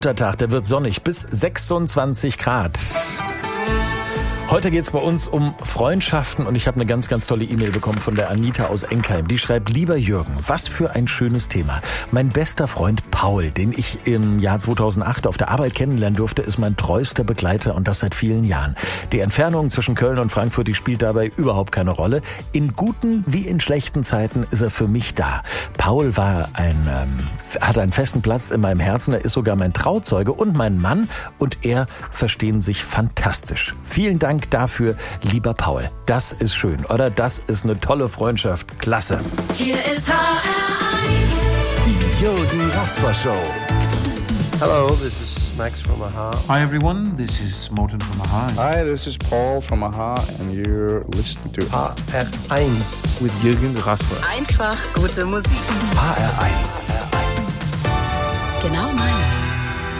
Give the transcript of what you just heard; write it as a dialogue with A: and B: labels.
A: Der Tag, der wird sonnig bis 26 Grad. Heute geht's bei uns um Freundschaften und ich habe eine ganz, ganz tolle E-Mail bekommen von der Anita aus Enkheim. Die schreibt: Lieber Jürgen, was für ein schönes Thema. Mein bester Freund Paul, den ich im Jahr 2008 auf der Arbeit kennenlernen durfte, ist mein treuster Begleiter und das seit vielen Jahren. Die Entfernung zwischen Köln und Frankfurt, die spielt dabei überhaupt keine Rolle. In guten wie in schlechten Zeiten ist er für mich da. Paul hat einen festen Platz in meinem Herzen. Er ist sogar mein Trauzeuge und mein Mann und er verstehen sich fantastisch. Vielen Dank dafür, lieber Paul. Das ist schön, oder? Das ist eine tolle Freundschaft. Klasse.
B: Hier ist HR1.
C: Die Jürgen Rasper Show.
D: Hello, this is Max from AHA.
E: Hi everyone, this is Morten from AHA.
F: Hi, this is Paul from AHA and you're listening to
D: HR1
E: With Jürgen Rasper.
B: Einfach gute Musik.
C: HR1.
B: Genau mein